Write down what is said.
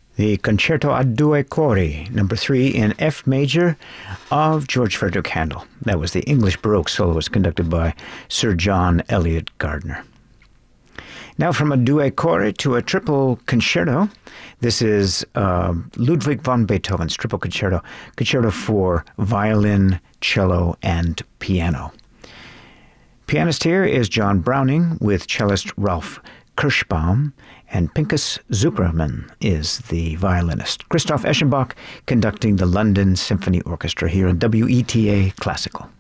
The Concerto a Due Cori, number 3 in F major of George Frederick Handel. That was the English Baroque soloist conducted by Sir John Eliot Gardiner. Now from a Due Cori to a triple concerto. This is Ludwig von Beethoven's triple concerto, concerto for violin, cello, and piano. Pianist here is John Browning with cellist Ralph Kirschbaum, and Pinchas Zukerman is the violinist. Christoph Eschenbach conducting the London Symphony Orchestra here on WETA Classical.